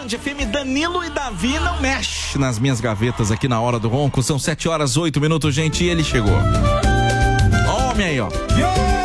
FM, Danilo e Davi não mexe nas minhas gavetas aqui na Hora do Ronco. São 7 horas 8 minutos, gente, e ele chegou. Homem aí, ó.